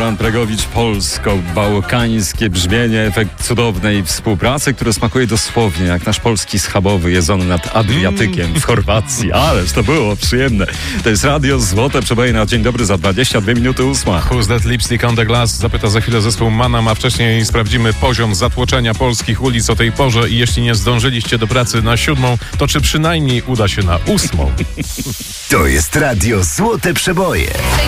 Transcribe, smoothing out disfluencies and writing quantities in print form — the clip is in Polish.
Milan Pregowicz, polsko-bałkańskie brzmienie, efekt cudownej współpracy, który smakuje dosłownie jak nasz polski schabowy jedzony nad Adriatykiem w Chorwacji. Ależ to było przyjemne. To jest Radio Złote Przeboje na Dzień Dobry za 22 minuty 8. Who's that lipstick on the glass? Zapyta za chwilę zespół Manam, a wcześniej sprawdzimy poziom zatłoczenia polskich ulic o tej porze i jeśli nie zdążyliście do pracy na 7, to czy przynajmniej uda się na 8? To jest Radio Złote Przeboje.